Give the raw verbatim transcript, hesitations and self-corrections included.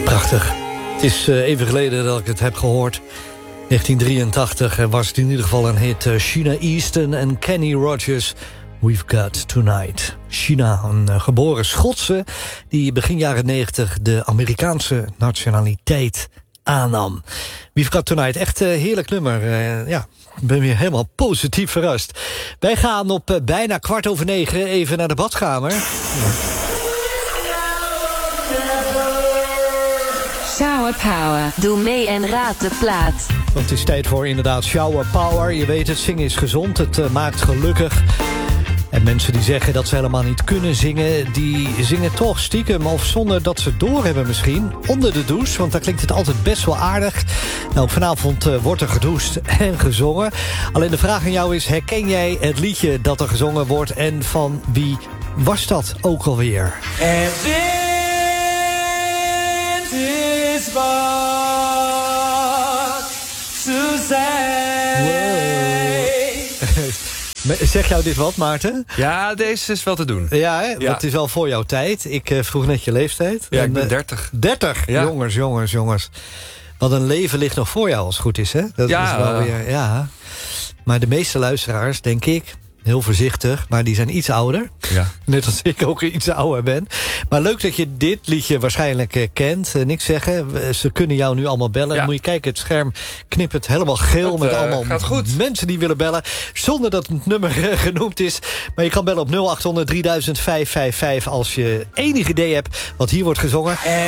Prachtig. Het is uh, even geleden dat ik het heb gehoord. negentien drieëntachtig was het in ieder geval een hit. Uh, Sheena Easton en Kenny Rogers. We've Got Tonight. Sheena, een uh, geboren Schotse die begin jaren negentig de Amerikaanse nationaliteit aannam. We've Got Tonight, echt uh, heerlijk nummer. Uh, ja, ik ben weer helemaal positief verrast. Wij gaan op uh, bijna kwart over negen even naar de badkamer. Ja. Shower Power. Doe mee en raad de plaat. Want het is tijd voor inderdaad Shower Power. Je weet het, zingen is gezond, het uh, maakt gelukkig. En mensen die zeggen dat ze helemaal niet kunnen zingen, die zingen toch stiekem of zonder dat ze doorhebben misschien. Onder de douche, want daar klinkt het altijd best wel aardig. Nou, vanavond uh, wordt er gedoucht en gezongen. Alleen de vraag aan jou is, herken jij het liedje dat er gezongen wordt? En van wie was dat ook alweer? En dit is wat Suzanne. Zeg jou dit wat, Maarten? Ja, deze is wel te doen. Ja, hè? Ja. Dat is wel voor jouw tijd. Ik uh, vroeg net je leeftijd. Ja, en, ik ben uh, dertig. dertig? Ja. Jongens, jongens, jongens. Wat een leven ligt nog voor jou als het goed is, hè? Dat Ja, is wel weer, ja. Maar de meeste luisteraars, denk ik, heel voorzichtig, maar die zijn iets ouder. Ja. Net als ik ook iets ouder ben. Maar leuk dat je dit liedje waarschijnlijk uh, kent. Uh, niks zeggen, ze kunnen jou nu allemaal bellen. Ja. Moet je kijken, het scherm knipt het helemaal geel... Dat, met uh, allemaal gaat goed. mensen die willen bellen, zonder dat het nummer uh, genoemd is. Maar je kan bellen op nul acht honderd drieduizend vijfhonderdvijfenvijftig als je enig idee hebt wat hier wordt gezongen. En